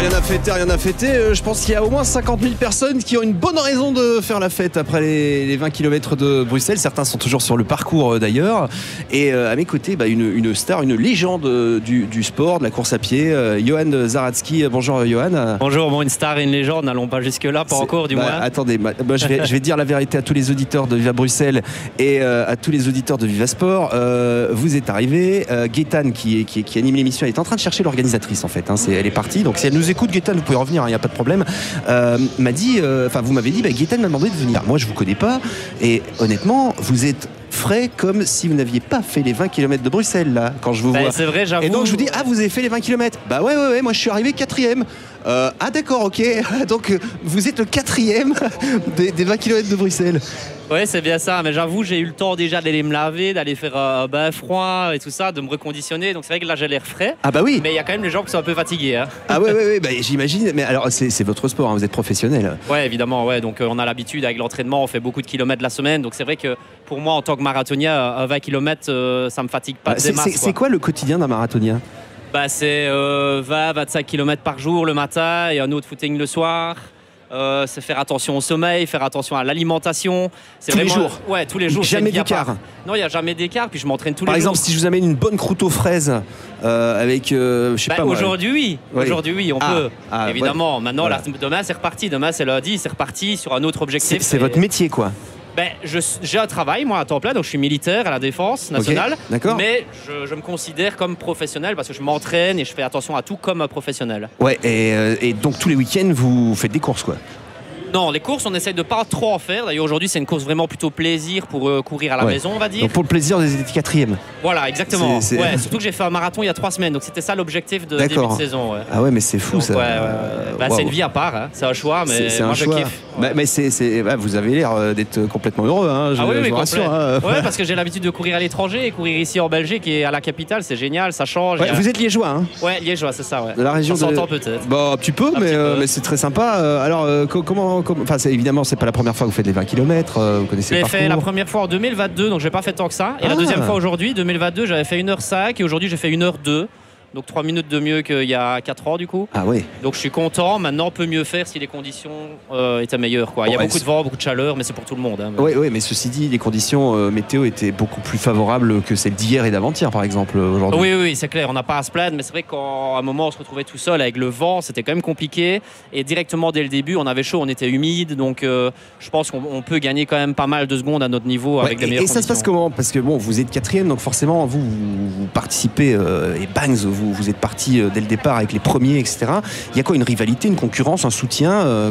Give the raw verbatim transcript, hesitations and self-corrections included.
rien à fêter, rien à fêter. Euh, je pense qu'il y a au moins cinquante mille personnes qui ont une bonne raison de faire la fête après les, les vingt kilomètres de Bruxelles. Certains sont toujours sur le parcours euh, d'ailleurs. Et euh, à mes côtés, bah, une, une star, une légende euh, du, du sport, de la course à pied, euh, Johan Zaratsky. Bonjour Johan. Bonjour, bon, une star et une légende, n'allons pas jusque-là, pas C'est, encore du bah, moins. Attendez, bah, bah, je, vais, je vais dire la vérité à tous les auditeurs de Viva Bruxelles et euh, à tous les auditeurs de Viva Sport. Euh, vous êtes arrivé, euh, Gaëtane qui, qui, qui anime l'émission, elle est en train de chercher l'organisatrice en fait. Hein, c'est, elle est partie, donc si elle nous écoute, Gaëtane, vous pouvez revenir, il hein, n'y a pas de problème. Euh, m'a dit, enfin euh, vous m'avez dit, bah, Gaëtane m'a demandé de venir. Moi je vous connais pas et honnêtement, vous êtes frais comme si vous n'aviez pas fait les vingt kilomètres de Bruxelles là quand je vous bah, vois. C'est vrai, j'avoue. Et donc je vous dis, ah vous avez fait les vingt kilomètres. Bah ouais ouais ouais, moi je suis arrivé quatrième. Euh, ah d'accord, ok. Donc vous êtes le quatrième des, des vingt kilomètres de Bruxelles. Oui, c'est bien ça, mais j'avoue, j'ai eu le temps déjà d'aller me laver, d'aller faire un bain froid et tout ça, de me reconditionner. Donc c'est vrai que là j'ai l'air frais. Ah bah oui. Mais il y a quand même les gens qui sont un peu fatigués. Hein. Ah ouais ouais ouais, bah, j'imagine. Mais alors c'est, c'est votre sport, hein, vous êtes professionnel. Ouais, évidemment, ouais. Donc euh, on a l'habitude avec l'entraînement, on fait beaucoup de kilomètres la semaine. Donc c'est vrai que pour moi en tant que marathonien, à vingt kilomètres, euh, ça me fatigue pas Ah, des c'est, masses. c'est, c'est quoi le quotidien d'un marathonien? Bah, c'est euh, vingt à vingt-cinq kilomètres par jour le matin et un autre footing le soir. Euh, c'est faire attention au sommeil, faire attention à l'alimentation. C'est tous vraiment, les jours. Ouais, tous les jours. Jamais d'écart. Part. Non, il n'y a jamais d'écart. Puis je m'entraîne tous Par les exemple, jours. Par exemple, si je vous amène une bonne croûte aux fraises euh, avec, euh, je sais bah, pas moi. Aujourd'hui, oui. oui. Aujourd'hui, oui, on ah, peut. Ah, évidemment. ouais. Maintenant, voilà. là, demain, c'est reparti. Demain, c'est lundi, c'est reparti sur un autre objectif. C'est, c'est votre métier, quoi. Ben, je, j'ai un travail, moi, à temps plein, donc je suis militaire à la Défense nationale. Okay, d'accord. Mais je, je me considère comme professionnel parce que je m'entraîne et je fais attention à tout comme un professionnel. Ouais, et, euh, et donc tous les week-ends, vous faites des courses, quoi. Non, les courses, on essaye de pas trop en faire. D'ailleurs, aujourd'hui, c'est une course vraiment plutôt plaisir pour euh, courir à la ouais. maison, on va dire. Donc pour le plaisir, vous étiez quatrième. Voilà, exactement. C'est, c'est... Ouais, surtout que j'ai fait un marathon il y a trois semaines, donc c'était ça l'objectif de D'accord. début de saison. Ouais. Ah ouais, mais c'est fou donc, ça. Ouais, ouais, ouais. Bah, wow. C'est une vie à part, hein. C'est un choix, mais c'est, c'est moi un je choix. kiffe. Ouais. Bah, mais c'est, c'est, bah, vous avez l'air d'être complètement heureux, hein, je, ah oui, je oui, vous rassure. Hein. Ouais, parce que j'ai l'habitude de courir à l'étranger et courir ici en Belgique et à la capitale, c'est génial, ça change. Ouais, a... Vous êtes liégeois, hein? Ouais, liégeois, c'est ça, ouais. De la région ça de... s'entend peut-être. Bon, un petit peu, un mais, petit euh, peu. mais c'est très sympa. Euh, alors, euh, comment, comment... Enfin, c'est, évidemment, c'est pas la première fois que vous faites les vingt kilomètres, euh, vous connaissez je le l'ai parcours. fait la première fois en deux mille vingt-deux, donc j'ai pas fait tant que ça. Et ah. la deuxième fois aujourd'hui, deux mille vingt-deux, j'avais fait une heure cinq et aujourd'hui j'ai fait une heure deux. Donc trois minutes de mieux qu'il y a quatre ans du coup. Ah oui. Donc je suis content. Maintenant on peut mieux faire si les conditions euh, étaient meilleures, quoi. Il y a ouais, beaucoup de vent, beaucoup de chaleur, mais c'est pour tout le monde. Hein, oui, oui, mais ceci dit, les conditions euh, météo étaient beaucoup plus favorables que celles d'hier et d'avant-hier, par exemple, aujourd'hui. Oui, oui, c'est clair. On n'a pas à se plaindre, mais c'est vrai qu'à un moment on se retrouvait tout seul avec le vent, c'était quand même compliqué. Et directement dès le début, on avait chaud, on était humide, donc euh, je pense qu'on on peut gagner quand même pas mal de secondes à notre niveau ouais, avec les meilleures et conditions. Et ça se passe comment? Parce que bon, vous êtes quatrième, donc forcément vous, vous, vous participez euh, et bang, vous, vous êtes parti dès le départ avec les premiers, et cetera. Il y a quoi, une rivalité, une concurrence, un soutien euh,